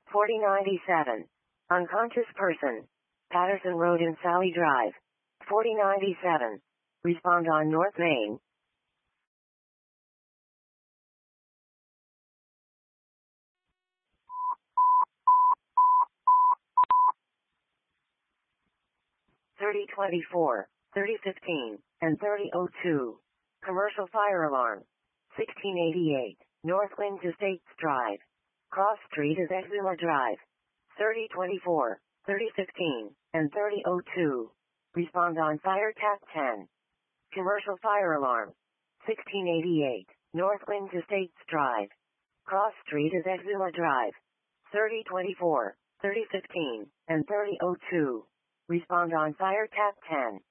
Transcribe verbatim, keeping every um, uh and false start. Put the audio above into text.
forty ninety-seven. Unconscious person. Patterson Road and Sally Drive. forty ninety-seven. Respond on North Main. thirty twenty-four, thirty fifteen, and thirty oh two. Commercial fire alarm. sixteen eighty-eight, North Winds Estates Drive. Cross Street is Exuma Drive. thirty twenty-four, thirty fifteen, and thirty oh two. Respond on Fire Cat ten. Commercial fire alarm. sixteen eighty-eight, North Winds Estates Drive. Cross Street is Exuma Drive. thirty twenty-four, thirty fifteen, and thirty oh two. Respond on Fire Cat ten.